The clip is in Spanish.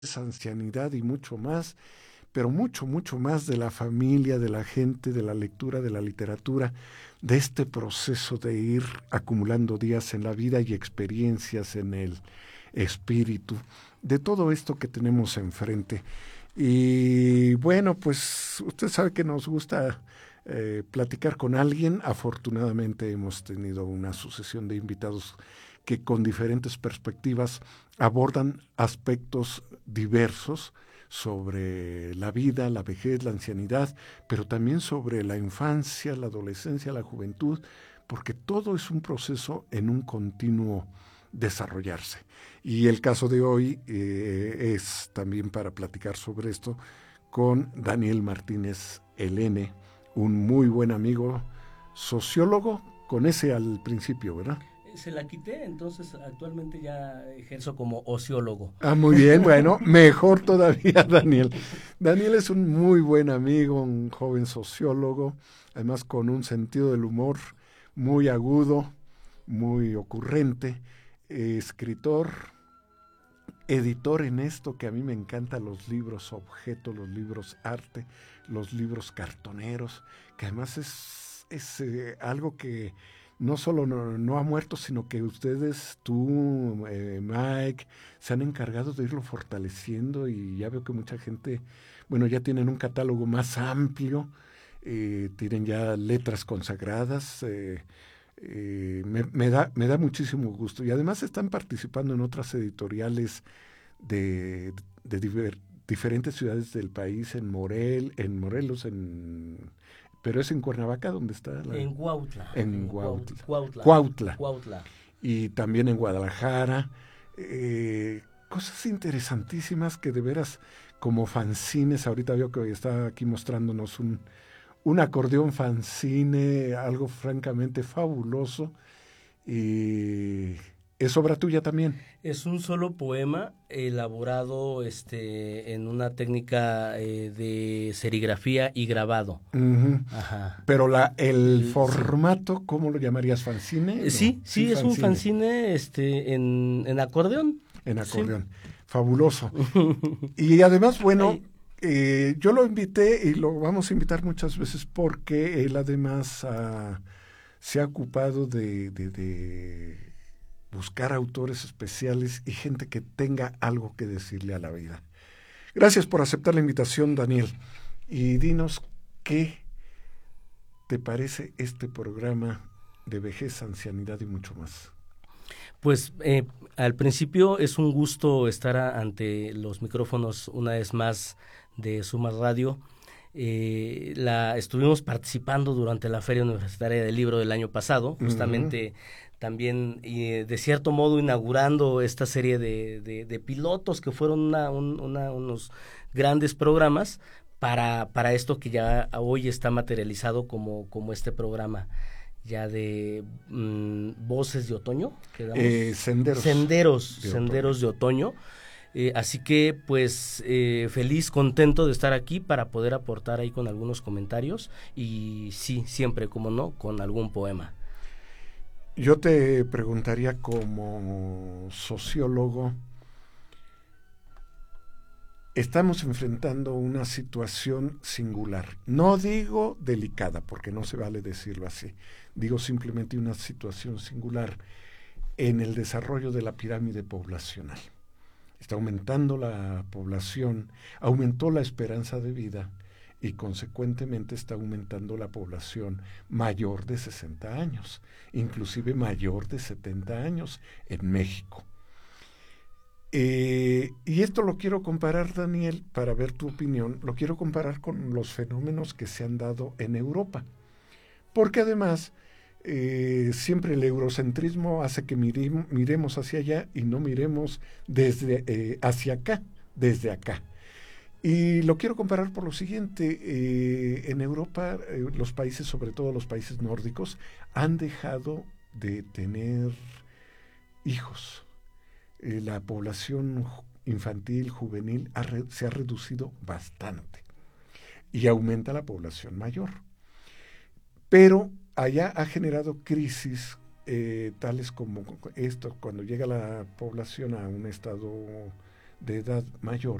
esa ancianidad y mucho más, pero mucho, mucho más de la familia, de la gente, de la lectura, de la literatura, de este proceso de ir acumulando días en la vida y experiencias en el espíritu, de todo esto que tenemos enfrente. Y bueno, pues usted sabe que nos gusta platicar con alguien. Afortunadamente hemos tenido una sucesión de invitados que con diferentes perspectivas abordan aspectos diversos sobre la vida, la vejez, la ancianidad, pero también sobre la infancia, la adolescencia, la juventud, porque todo es un proceso en un continuo desarrollarse. Y el caso de hoy es también para platicar sobre esto con Daniel Martínez Elene, un muy buen amigo, sociólogo, con ese al principio, ¿verdad? Se la quité, entonces actualmente ya ejerzo como ociólogo. Ah, muy bien, bueno, mejor todavía, Daniel. Daniel es un muy buen amigo, un joven sociólogo, además con un sentido del humor muy agudo, muy ocurrente, escritor, editor en esto que a mí me encanta, los libros objeto, los libros arte, los libros cartoneros, que además es algo que no solo no ha muerto, sino que ustedes, tú, Mike, se han encargado de irlo fortaleciendo y ya veo que mucha gente, bueno, ya tienen un catálogo más amplio, tienen ya letras consagradas, me da muchísimo gusto. Y además están participando en otras editoriales de diferentes ciudades del país, en Morelos, pero es en Cuernavaca donde está en Cuautla. en Cuautla. Cuautla. Y también en Guadalajara. Cosas interesantísimas que de veras, como fanzines, ahorita veo que está aquí mostrándonos un acordeón fanzine, algo francamente fabuloso. Y es obra tuya también. Es un solo poema elaborado en una técnica de serigrafía y grabado. Uh-huh. Ajá. Pero el formato, sí. ¿Cómo lo llamarías? ¿Fanzine? No. Sí, es un fanzine en acordeón. En acordeón. Sí. Fabuloso. Y además, bueno, yo lo invité y lo vamos a invitar muchas veces porque él además se ha ocupado de buscar autores especiales y gente que tenga algo que decirle a la vida. Gracias por aceptar la invitación, Daniel. Y dinos qué te parece este programa de vejez, ancianidad y mucho más. Pues al principio es un gusto estar ante los micrófonos una vez más de Suma Radio. Estuvimos participando durante la Feria Universitaria del Libro del año pasado, justamente también de cierto modo inaugurando esta serie de pilotos que fueron unos grandes programas para esto que ya hoy está materializado como este programa ya de Voces de Otoño, Senderos de Otoño. Así que pues feliz, contento de estar aquí para poder aportar ahí con algunos comentarios y sí, siempre, como no, con algún poema. Yo te preguntaría como sociólogo, estamos enfrentando una situación singular. No digo delicada, porque no se vale decirlo así. Digo simplemente una situación singular en el desarrollo de la pirámide poblacional. Está aumentando la población, aumentó la esperanza de vida y consecuentemente está aumentando la población mayor de 60 años, inclusive mayor de 70 años en México. Y esto lo quiero comparar, Daniel, para ver tu opinión, lo quiero comparar con los fenómenos que se han dado en Europa. Porque además, siempre el eurocentrismo hace que miremos hacia allá y no miremos hacia acá, desde acá. Y lo quiero comparar por lo siguiente, en Europa los países, sobre todo los países nórdicos, han dejado de tener hijos. La población infantil, juvenil, se ha reducido bastante y aumenta la población mayor. Pero allá ha generado crisis tales como esto, cuando llega la población a un estado de edad mayor